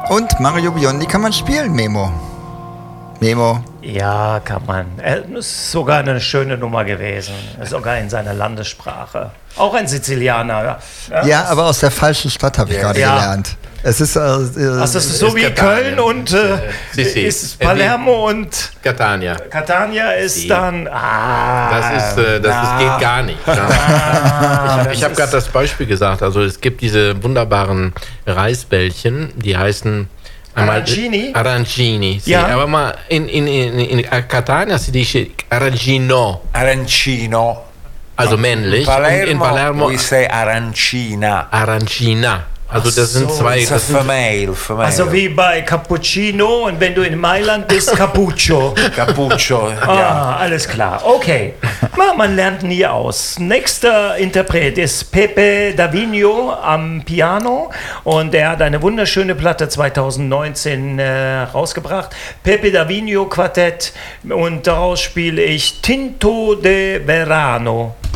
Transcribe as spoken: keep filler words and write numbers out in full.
Und Mario Biondi kann man spielen, Memo. Memo. Ja, kann man. Es ist sogar eine schöne Nummer gewesen. Sogar in seiner Landessprache. Auch ein Sizilianer. Ja, ja aber aus der falschen Stadt habe ich ja. gerade ja. gelernt. Es ist, äh, also das ist so ist wie Catania. Köln und äh, sì, sì. ist Palermo und Catania. Catania ist sì. dann. Ah, das ist, äh, das ist, geht gar nicht. Ne? Ah, ich ich habe gerade das Beispiel gesagt. Also es gibt diese wunderbaren Reisbällchen, die heißen Arancini. Arancini, sì. Ja. Aber mal in, in, in, in Catania si dice arancino. Arancino. Also männlich. In Palermo, und in Palermo we say arancina. Arancina. Also das sind so, zwei. Das sind female, female. Also wie bei Cappuccino und wenn du in Mailand bist, Cappuccio. Cappuccio, ah, ja. Alles klar. Okay. Man lernt nie aus. Nächster Interpret ist Pepe Davigno am Piano und er hat eine wunderschöne Platte zwanzig neunzehn äh, rausgebracht. Pepe Davigno Quartett und daraus spiele ich Tinto de Verano.